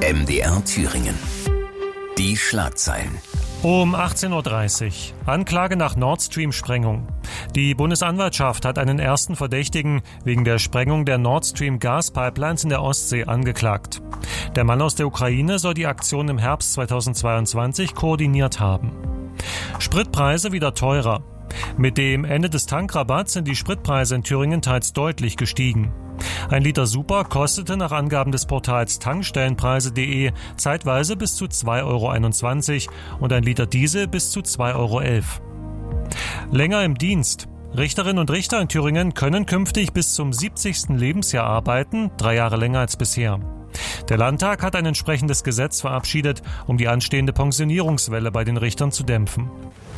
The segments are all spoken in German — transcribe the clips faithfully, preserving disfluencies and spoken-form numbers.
M D R Thüringen. Die Schlagzeilen. Um achtzehn Uhr dreißig. Anklage nach Nord Stream-Sprengung. Die Bundesanwaltschaft hat einen ersten Verdächtigen wegen der Sprengung der Nord Stream Gaspipelines in der Ostsee angeklagt. Der Mann aus der Ukraine soll die Aktion im Herbst zweitausendzweiundzwanzig koordiniert haben. Spritpreise wieder teurer. Mit dem Ende des Tankrabatts sind die Spritpreise in Thüringen teils deutlich gestiegen. Ein Liter Super kostete nach Angaben des Portals tankstellenpreise punkt de zeitweise bis zu zwei Euro einundzwanzig und ein Liter Diesel bis zu zwei Euro elf. Länger im Dienst. Richterinnen und Richter in Thüringen können künftig bis zum siebzigsten Lebensjahr arbeiten, drei Jahre länger als bisher. Der Landtag hat ein entsprechendes Gesetz verabschiedet, um die anstehende Pensionierungswelle bei den Richtern zu dämpfen.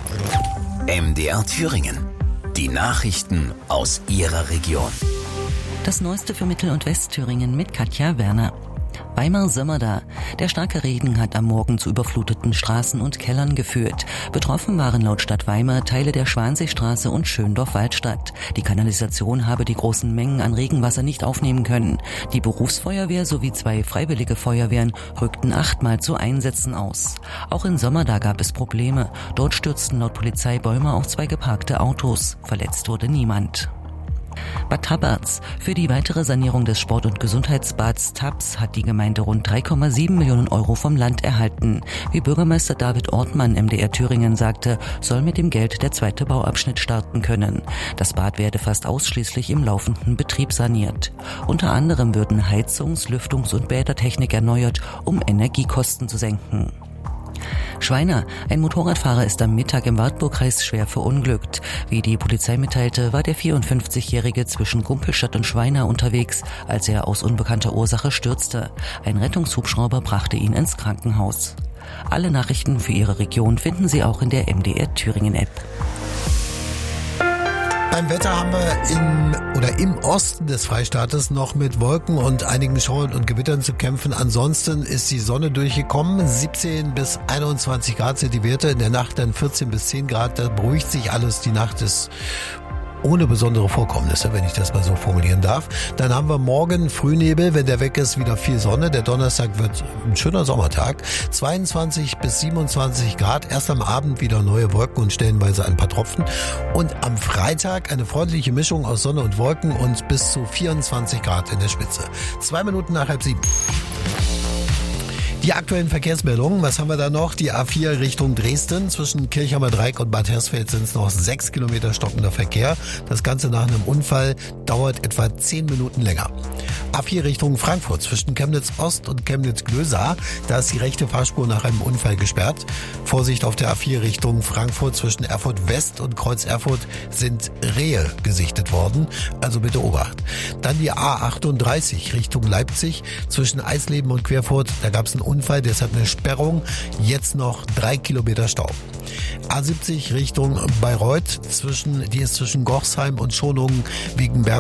M D R Thüringen. Die Nachrichten aus Ihrer Region. Das Neueste für Mittel- und Westthüringen mit Katja Werner. Weimar-Sömmerda. Der starke Regen hat am Morgen zu überfluteten Straßen und Kellern geführt. Betroffen waren laut Stadt Weimar Teile der Schwanseestraße und Schöndorf-Waldstadt. Die Kanalisation habe die großen Mengen an Regenwasser nicht aufnehmen können. Die Berufsfeuerwehr sowie zwei freiwillige Feuerwehren rückten achtmal zu Einsätzen aus. Auch in Sömmerda gab es Probleme. Dort stürzten laut Polizei Bäume auf zwei geparkte Autos. Verletzt wurde niemand. Bad Taberz. Für die weitere Sanierung des Sport- und Gesundheitsbads Tabs hat die Gemeinde rund drei Komma sieben Millionen Euro vom Land erhalten. Wie Bürgermeister David Ortmann M D R Thüringen sagte, soll mit dem Geld der zweite Bauabschnitt starten können. Das Bad werde fast ausschließlich im laufenden Betrieb saniert. Unter anderem würden Heizungs-, Lüftungs- und Bädertechnik erneuert, um Energiekosten zu senken. Schweiner. Ein Motorradfahrer ist am Mittag im Wartburgkreis schwer verunglückt. Wie die Polizei mitteilte, war der vierundfünfzigjährige zwischen Gumpelstadt und Schweiner unterwegs, als er aus unbekannter Ursache stürzte. Ein Rettungshubschrauber brachte ihn ins Krankenhaus. Alle Nachrichten für Ihre Region finden Sie auch in der M D R Thüringen App. Beim Wetter haben wir in oder im Osten des Freistaates noch mit Wolken und einigen Schauern und Gewittern zu kämpfen. Ansonsten ist die Sonne durchgekommen. siebzehn bis einundzwanzig Grad sind die Werte. In der Nacht dann vierzehn bis zehn Grad. Da beruhigt sich alles. Die Nacht ist ohne besondere Vorkommnisse, wenn ich das mal so formulieren darf. Dann haben wir morgen Frühnebel, wenn der weg ist, wieder viel Sonne. Der Donnerstag wird ein schöner Sommertag. zweiundzwanzig bis siebenundzwanzig Grad. Erst am Abend wieder neue Wolken und stellenweise ein paar Tropfen. Und am Freitag eine freundliche Mischung aus Sonne und Wolken und bis zu vierundzwanzig Grad in der Spitze. Zwei Minuten nach halb sieben. Die aktuellen Verkehrsmeldungen, was haben wir da noch? Die A vier Richtung Dresden, zwischen Kirchheimer Dreieck und Bad Hersfeld sind es noch sechs Kilometer stockender Verkehr. Das Ganze nach einem Unfall dauert etwa zehn Minuten länger. A vier Richtung Frankfurt, zwischen Chemnitz Ost und Chemnitz Glösa, da ist die rechte Fahrspur nach einem Unfall gesperrt. Vorsicht auf der A vier Richtung Frankfurt, zwischen Erfurt West und Kreuz Erfurt sind Rehe gesichtet worden, also bitte Obacht. Dann die A achtunddreißig Richtung Leipzig, zwischen Eisleben und Querfurt, da gab es einen Unfall, deshalb eine Sperrung, jetzt noch drei Kilometer Stau. A siebzig Richtung Bayreuth, zwischen, die ist zwischen Gochsheim und Schonungen wegen Berg